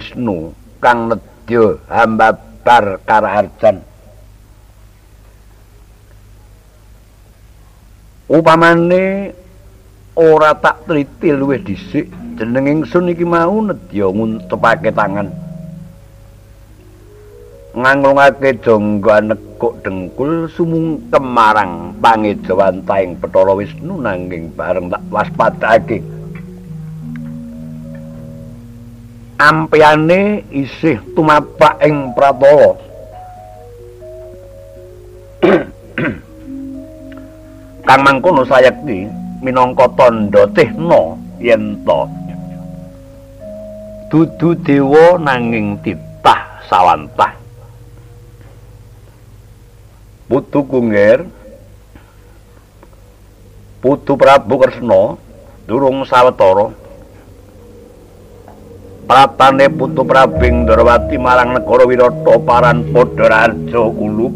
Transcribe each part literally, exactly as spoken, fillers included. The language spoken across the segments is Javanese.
Wisnu kang nedya hambabar karaharjan. Upamane ora tak triti luwih dhisik jeneng ingsun iki mau nedya nguntepake tangan nganglungake jangga nekuk dengkul sumungkem marang pangejawantaing Bathara Wisnu nanging bareng tak waspadake ampyane isih tumabak ing pratala. Kang mangkono sayekti minangka tandha tehna yen to dudu dewa nanging titah sawantah. Putu Kungir Putu Prabu Kresna durung sawetara pratane Putu Prabing Ndrawati marang negara Wirata paran padha raja ulup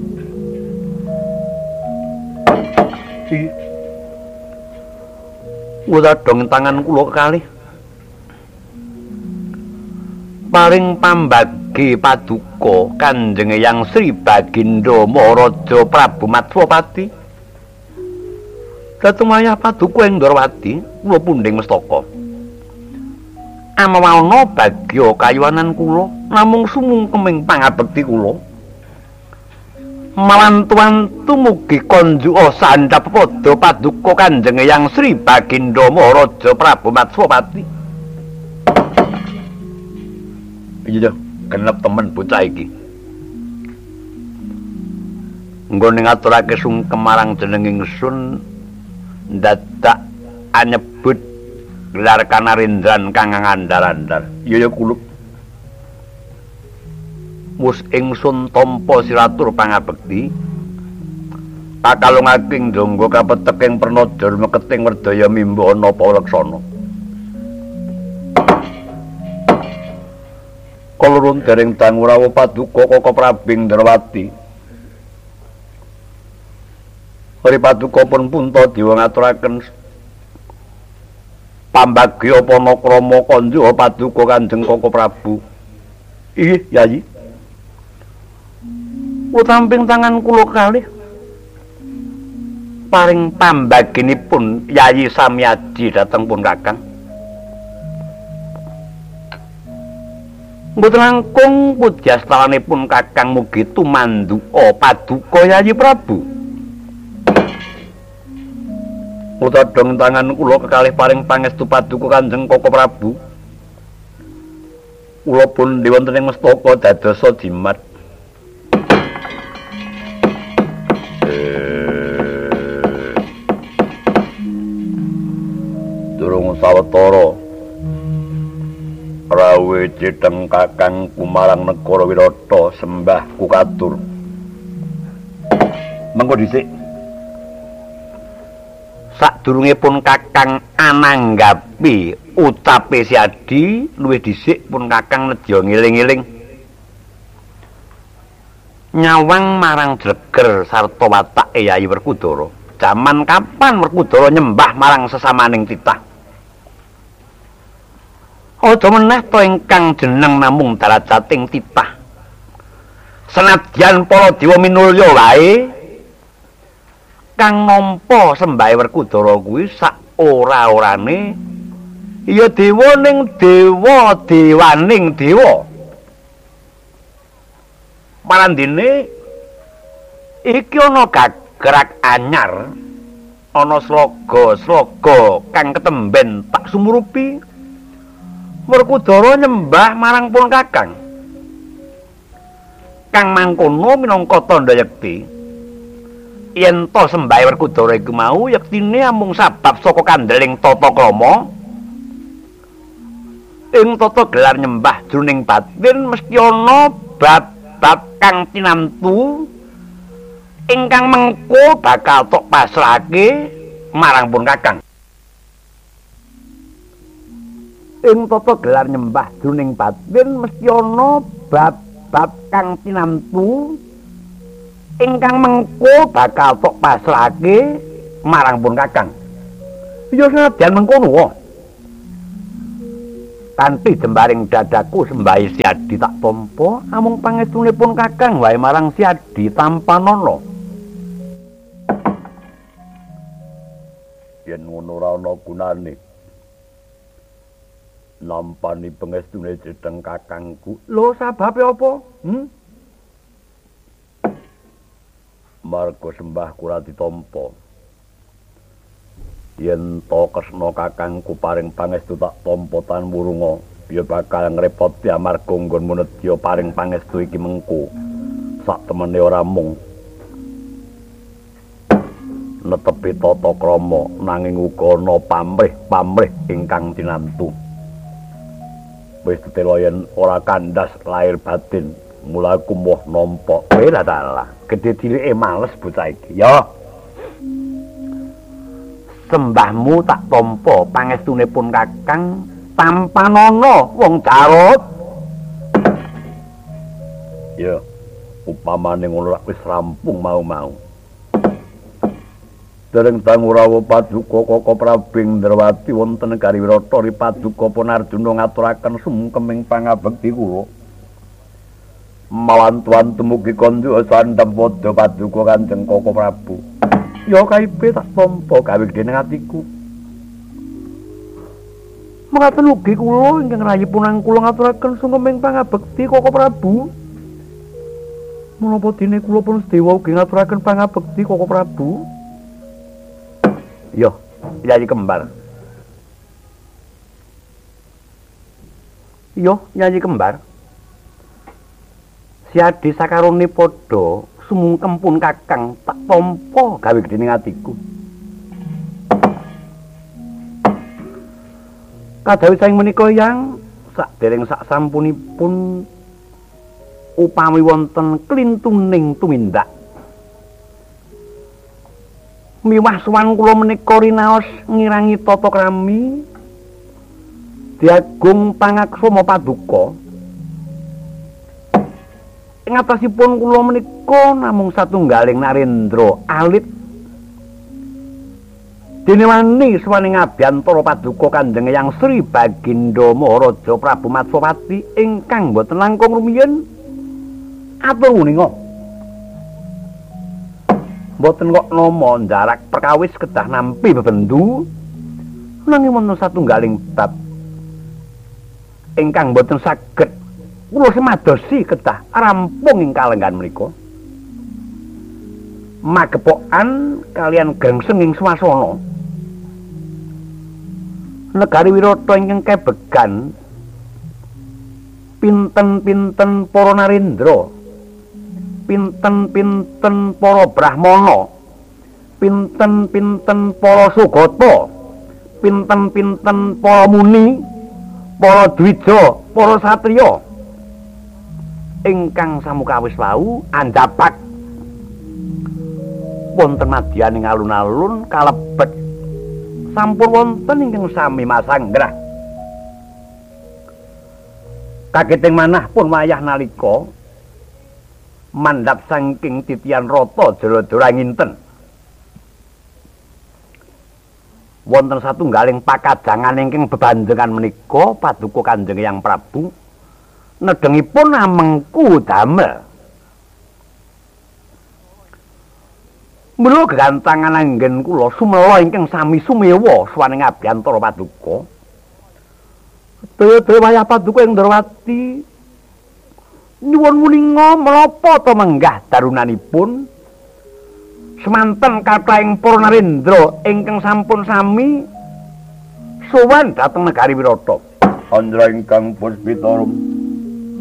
Udadong tangan kula kekalih paring pambagi paduka Kanjeng Hyang Sri Baginda Maharaja Prabu Matswapati datumaya paduka ing Ndrawati kula pundhing mestaka amawana bagya kayuwanan kula namung sumungkeming pangabekti kula malantuan tumugi konjuka sandhap padha paduka Kanjeng Hyang Sri Baginda Maharaja Prabu Matswapati. Iya, genep temen bocah iki. Nggone ngaturake sungkem marang jeneng ingsun dadak anyebut gelar Kanarindran kang ngandar-andar. Iya ya kulup. Mus ingsun tampa siratur pangabekti kakalungaking jangga kapeteking pernaja meketing werdaya mimba ana palaksana kalurun dereng dangurawa paduka Kaka Prabing Ndrawati Ori paduka pun punta dewa ngaturaken pambagya panakrama kanja paduka Kanjeng Kaka Prabu. Inggih Yayi. Utamping tangan kula kalih paring pambaginipun Yayi Samyaji dhateng pun Kakang. Mboten langkung pudyastalanipun Kakang mugi tumanduka paduka Yayi Prabu. Utadong tangan kula kekalih paring pangestu paduka Kanjeng Kaka Prabu. Kula pun wonten ing mestaka dadosa jimat. Durung sawetara rawe ceteng Kakang kumarang negara Wirata sembah kukatur. Mengko dhisik sadurungipun Kakang ananggapi ucape siadi luwih dhisik pun Kakang nedya ngiling-iling nyawang marang Dreger sarta watake Yayi Werkudara. Jaman kapan Werkudara nyembah marang sesamaning titah? Aja meneh to ingkang jeneng namung darajating titah. Senadyan para dewa minulya wae kang nampa sembahe Werkudara kuwi sak ora-orane ya dewa ning dewa dewaning dewa. Marandene iki ana gagrak anyar, ana sloga-sloga kang ketemben tak sumurupi. Werkudara nyembah marang pun Kakang. Kang mangkono minangka tandha yekti yen to sembahe Werkudara iku mau yektine amung sabab saka kandeling tata krama. Ing tata gelar nyembah jroning batin mesti ana bab-bab kang tinamtu ingkang mengko bakal tok pasrahake marang pun Kakang. Ing tata gelar nyembah jroning batin mesti ana bab-bab kang tinamtu ingkang mengko bakal tok pasrahake marang pun Kakang. Ya senadyan mengkono. kanthi jembaring dadaku sembahi Siadi tak tampa amung pangestunipun Kakang wae marang Siadi tanpa nono. Yen ngono ora ana gunane nampani pengestune cedheng kakangku. Lho sababe apa? Hmm? Marga sembah kula ditampa. Yen to kresna kakangku paring pangestu tak tampa tan wurunga, ya bakal ngrepoti amarga nggonmu nedya paring pangestu iki mengko. Sak temene ora mung netepi tata krama nanging uga ana pamrih-pamrih ingkang tinantu. Wis tetela yen ora kandas lahir batin, mula aku moh nampa kowe ra dalah. Gedhe cilike males bocah iki. Ya. Sembahmu tak tampa pangestunipun Kakang tanpa nono wong Jarot. Ya, upamane ngono wis rampung mau-mau. Dereng Tangurawa Paduka Kaka Prabing Ndrawati wonten negari Wirata ri Paduka pun Arjuna ngaturaken sumkeming pangabekti kula. Mawantuan tumugi kandha sandhep padha Paduka Kanjeng Kaka Prabu. Ya kaipe tak tampa gawe dening atiku. Mekaten ugi kula ingkang rayi punang kula ngaturaken sumkeming pangabekti Kaka Prabu. Menapa dene kula pun sedewa ugi ngaturaken pangabekti Kaka Prabu. Yo, Yayi Kembar. Yo, Yayi Kembar. Siadi sakarone padha sumungkem pun Kakang tak tampa gawe dening atiku. Kadawi saing menika yang sakdereng sak sampunipun upami wonten klintuning tumindak miwah suwan kula menika rinaos ngirangi tata krami diagung pangaksama Paduka. Ing atasipun kula menika namung satunggaling narendra alit dene wani suwaning abiyantara Paduka Kanjeng Hyang Sri Baginda Maharaja Prabu Matsapati ingkang boten langkung rumiyin atur wuninga. Boten kok nama jarak perkawis kedah nampi bebendu nanging wonten satunggaling bab ingkang boten saged kula semadosi kedah rampung ing kalenggan menika. Magepokan kalian gengseng ing swasana negari Wirata ingkang kebegan pinten-pinten para narendra, pinten-pinten para brahmana, pinten-pinten para sugata, pinten-pinten para muni, para dwija, para satriya ingkang samukawis wau andhapak wonten madyaning alun-alun kalebet sampun wonten ingkang sami masanggrah. Kageteng manah pun wayah nalika mandhap saking titian rata jara-jara nginten wonten satunggaling pakajangan ingkang bebanjengan menika Paduka Kanjeng Hyang Prabu nedengipun amengku damel mula gegantangan anggen kula sumela ingkang sami sumewa suwaning abiyantara Paduka. Daya wayah Paduka ing Ndrawati nyuwun wuninga menapa ta menggah darunanipun semanten kathahing para narendra ingkang sampun sami sowan dhateng negari Wirata. Andra ingkang puspita